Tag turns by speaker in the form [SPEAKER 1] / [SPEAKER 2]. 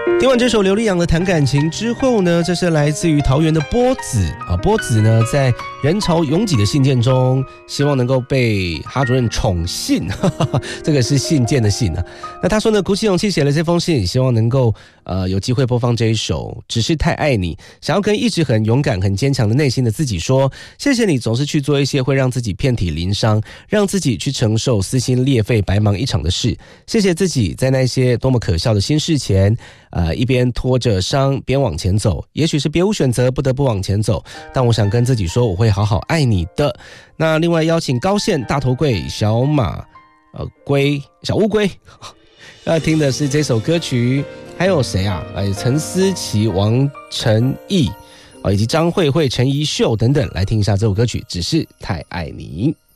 [SPEAKER 1] 听完这首刘力扬的谈感情之后呢，这是来自于桃园的波子啊。波子呢，在人潮拥挤的信件中，希望能够被哈主任宠信，这个是信件的信啊。那他说呢，鼓起勇气写了这封信，希望能够有机会播放这一首《只是太爱你》，想要跟一直很勇敢、很坚强的内心的自己说，谢谢你总是去做一些会让自己遍体鳞伤，让自己去承受撕心裂肺、白忙一场的事。谢谢自己在那些多么可笑的心事前。一边拖着伤边往前走，也许是别无选择不得不往前走，但我想跟自己说我会好好爱你的。那另外邀请高宪、大头贵、小马小乌龟要听的是这首歌曲，还有谁啊？陈思琪、王晨毅以及张慧慧、陈怡秀等等，来听一下这首歌曲《只是太爱你》。